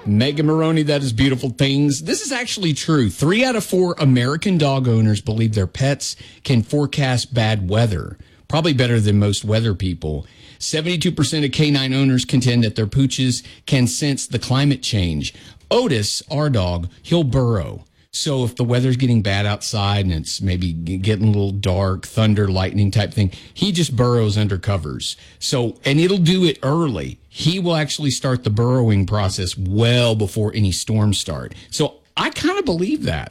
Megan Maroney, that is beautiful things. This is actually true. 3 out of 4 American dog owners believe their pets can forecast bad weather. Probably better than most weather people. 72% of canine owners contend that their pooches can sense the climate change. Otis, our dog, he'll burrow. So if the weather's getting bad outside and it's maybe getting a little dark, thunder, lightning type thing, he just burrows under covers. So, and it'll do it early. He will actually start the burrowing process well before any storms start. So I kind of believe that.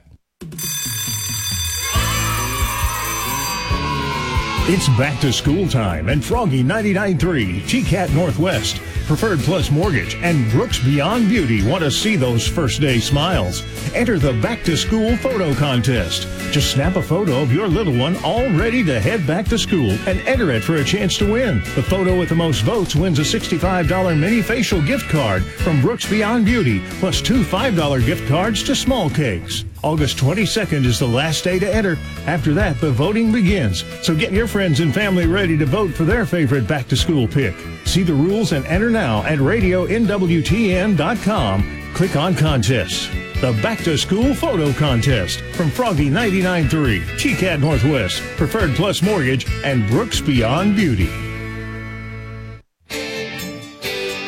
It's back to school time, and Froggy 99.3, GCAT Northwest, Preferred Plus Mortgage, and Brooks Beyond Beauty want to see those first day smiles. Enter the back to school photo contest. Just snap a photo of your little one all ready to head back to school and enter it for a chance to win. The photo with the most votes wins a $65 mini facial gift card from Brooks Beyond Beauty, plus 2 $5 gift cards to Small Cakes. August 22nd is the last day to enter. After that, the voting begins. So get your friends and family ready to vote for their favorite back-to-school pick. See the rules and enter now at radionwtn.com. Click on contests. The Back-to-School Photo Contest from Froggy 99.3, GCAT Northwest, Preferred Plus Mortgage, and Brooks Beyond Beauty.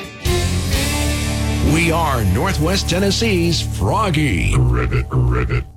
We are Northwest Tennessee's Froggy. Ribbit.